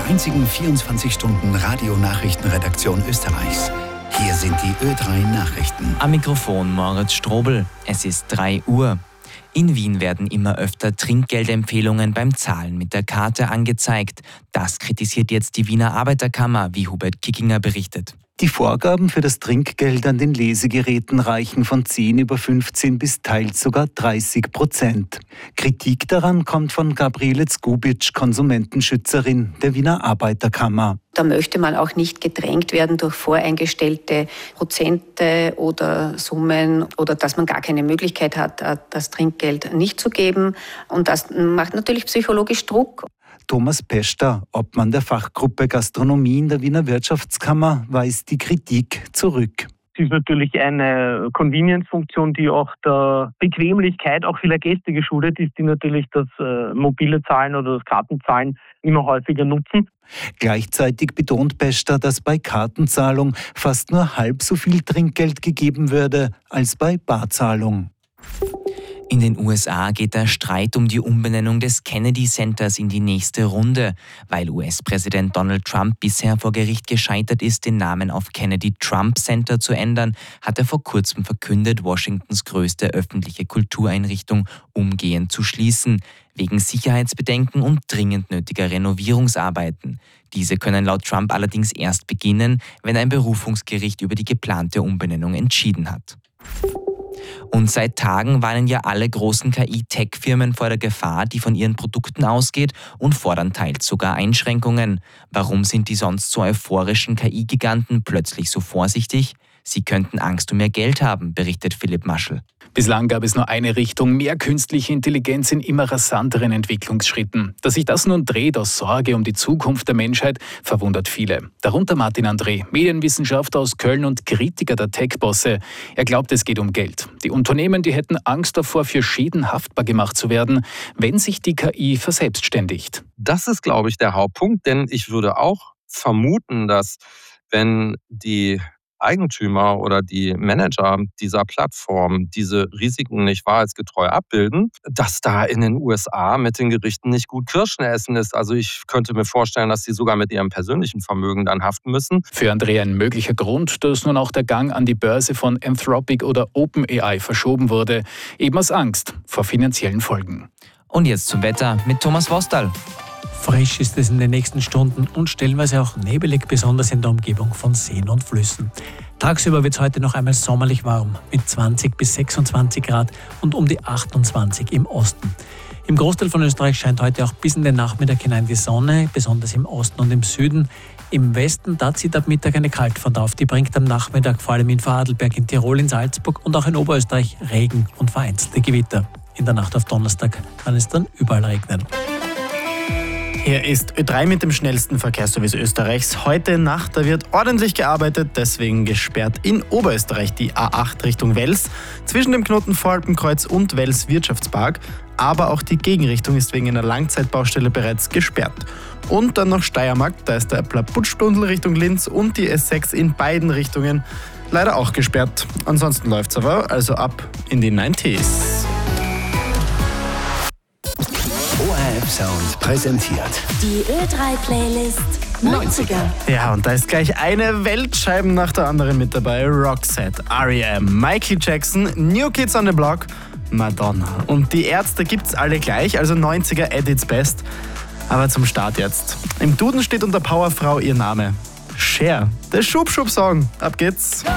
einzigen 24-Stunden-Radio-Nachrichtenredaktion Österreichs. Hier sind die Ö3-Nachrichten. Am Mikrofon Moritz Strobel. Es ist 3 Uhr. In Wien werden immer öfter Trinkgeldempfehlungen beim Zahlen mit der Karte angezeigt. Das kritisiert jetzt die Wiener Arbeiterkammer, wie Hubert Kickinger berichtet. Die Vorgaben für das Trinkgeld an den Lesegeräten reichen von 10 über 15 bis teils sogar 30%. Kritik daran kommt von Gabriele Zgubitsch, Konsumentenschützerin der Wiener Arbeiterkammer. Da möchte man auch nicht gedrängt werden durch voreingestellte Prozente oder Summen oder dass man gar keine Möglichkeit hat, das Trinkgeld nicht zu geben. Und das macht natürlich psychologisch Druck. Thomas Pester, Obmann der Fachgruppe Gastronomie in der Wiener Wirtschaftskammer, weist die Kritik zurück. Es ist natürlich eine Convenience-Funktion, die auch der Bequemlichkeit auch vieler Gäste geschuldet ist, die natürlich das mobile Zahlen oder das Kartenzahlen immer häufiger nutzen. Gleichzeitig betont Pester, dass bei Kartenzahlung fast nur halb so viel Trinkgeld gegeben würde als bei Barzahlung. In den USA geht der Streit um die Umbenennung des Kennedy Centers in die nächste Runde. Weil US-Präsident Donald Trump bisher vor Gericht gescheitert ist, den Namen auf Kennedy Trump Center zu ändern, hat er vor kurzem verkündet, Washingtons größte öffentliche Kultureinrichtung umgehend zu schließen, wegen Sicherheitsbedenken und dringend nötiger Renovierungsarbeiten. Diese können laut Trump allerdings erst beginnen, wenn ein Berufungsgericht über die geplante Umbenennung entschieden hat. Und seit Tagen warnen ja alle großen KI-Tech-Firmen vor der Gefahr, die von ihren Produkten ausgeht, und fordern teils sogar Einschränkungen. Warum sind die sonst so euphorischen KI-Giganten plötzlich so vorsichtig? Sie könnten Angst um ihr Geld haben, berichtet Philipp Maschel. Bislang gab es nur eine Richtung, mehr künstliche Intelligenz in immer rasanteren Entwicklungsschritten. Dass sich das nun dreht aus Sorge um die Zukunft der Menschheit, verwundert viele. Darunter Martin André, Medienwissenschaftler aus Köln und Kritiker der Tech-Bosse. Er glaubt, es geht um Geld. Die Unternehmen, die hätten Angst davor, für Schäden haftbar gemacht zu werden, wenn sich die KI verselbstständigt. Das ist, glaube ich, der Hauptpunkt, denn ich würde auch vermuten, dass wenn die Eigentümer oder die Manager dieser Plattform diese Risiken nicht wahrheitsgetreu abbilden, dass da in den USA mit den Gerichten nicht gut Kirschen essen ist. Also ich könnte mir vorstellen, dass sie sogar mit ihrem persönlichen Vermögen dann haften müssen. Für André ein möglicher Grund, dass nun auch der Gang an die Börse von Anthropic oder OpenAI verschoben wurde, eben aus Angst vor finanziellen Folgen. Und jetzt zum Wetter mit Thomas Wostal. Frisch ist es in den nächsten Stunden und stellenweise auch nebelig, besonders in der Umgebung von Seen und Flüssen. Tagsüber wird es heute noch einmal sommerlich warm mit 20 bis 26 Grad und um die 28 im Osten. Im Großteil von Österreich scheint heute auch bis in den Nachmittag hinein die Sonne, besonders im Osten und im Süden. Im Westen, da zieht ab Mittag eine Kaltfront auf. Die bringt am Nachmittag vor allem in Vorarlberg, in Tirol, in Salzburg und auch in Oberösterreich Regen und vereinzelte Gewitter. In der Nacht auf Donnerstag kann es dann überall regnen. Hier ist Ö3 mit dem schnellsten Verkehrsservice Österreichs. Heute Nacht, da wird ordentlich gearbeitet, deswegen gesperrt in Oberösterreich die A8 Richtung Wels, zwischen dem Knoten Voralpenkreuz und Wels Wirtschaftspark. Aber auch die Gegenrichtung ist wegen einer Langzeitbaustelle bereits gesperrt. Und dann noch Steiermark, da ist der Plaputschtunnel Richtung Linz und die S6 in beiden Richtungen leider auch gesperrt. Ansonsten läuft's aber, also ab in die 90s. ORF Sound präsentiert die Ö3-Playlist 90er. Ja, und da ist gleich eine Weltscheibe nach der anderen mit dabei. Roxette, R.E.M., Michael Jackson, New Kids on the Block, Madonna. Und die Ärzte gibt's alle gleich, also 90er at its best. Aber zum Start jetzt. Im Duden steht unter Powerfrau ihr Name. Cher, der Schub-Schub-Song. Ab geht's.